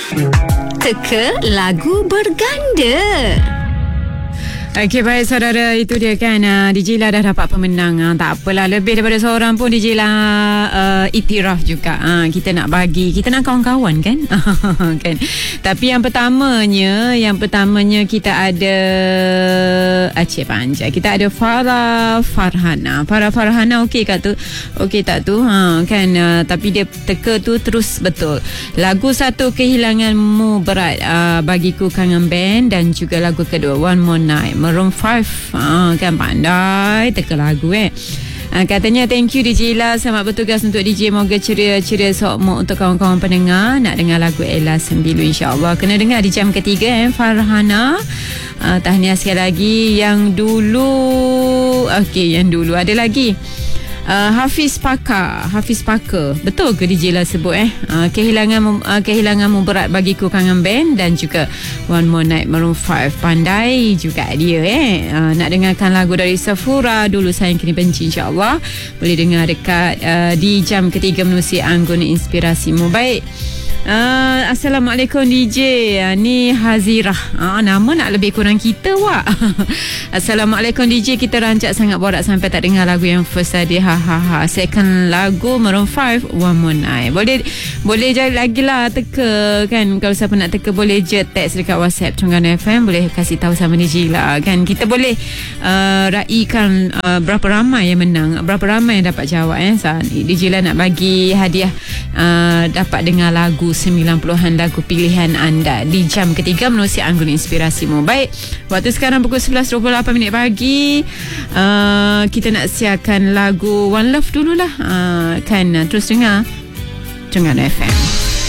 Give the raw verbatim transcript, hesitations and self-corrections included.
Teka lagu berganda. Okey, baik saudara, itu dia kan uh, D J La dah dapat pemenang. uh, Tak apalah, lebih daripada seorang pun D J La uh, iktiraf juga. uh, Kita nak bagi, kita nak kawan-kawan kan. Kan. Tapi yang pertamanya Yang pertamanya kita ada Aceh Panjang. Kita ada Farah Farhana. Farah Farhana okey kat tu? Okey tak tu? ha, kan uh, Tapi dia teka tu terus betul. Lagu satu, Kehilanganmu Berat, uh, Bagiku Kangen Band. Dan juga lagu kedua, One More Night, Maroon five. ha, Kan pandai teka lagu eh. ha, Katanya thank you D J La, selamat bertugas untuk D J. Moga ceria-ceria sokmo untuk kawan-kawan pendengar. Nak dengar lagu Ella Sembilu, insyaAllah kena dengar di jam ketiga eh, Farhana. uh, Tahniah sekali lagi. Yang dulu Okey, yang dulu ada lagi Uh, Hafiz Pakar. Hafiz Pakar, betul ke D J La sebut eh uh, Kehilangan uh, Kehilanganmu Berat, Bagiku Kangen Band. Dan juga One More Night, Maroon five. Pandai juga dia eh uh, Nak dengarkan lagu dari Safura, Dulu Sayang Kini Benci, insyaAllah boleh dengar dekat uh, di jam ketiga menerusi Anggun Inspirasimu. Baik. Uh, Assalamualaikum D J. uh, Ni Hazirah. uh, Nama nak lebih kurang kita wak. Assalamualaikum D J. Kita rancak sangat borak sampai tak dengar lagu yang first tadi. Ha ha ha. Second lagu Maroon five, One More Night. Boleh Boleh jadi lagi lah teka kan. Kalau siapa nak teka boleh je text dekat WhatsApp Terengganu F M. Boleh kasih tahu sama D J lah kan. Kita boleh uh, raikan uh, berapa ramai yang menang, berapa ramai yang dapat jawab eh. So, D J lah nak bagi hadiah uh, dapat dengar lagu sembilan puluhan, lagu pilihan anda di jam ketiga menerusi Anggun Inspirasimu. Baik, waktu sekarang pukul sebelas dua puluh lapan minit pagi. uh, Kita nak siarkan lagu One Love dululah. uh, Kan terus dengar Terengganu F M.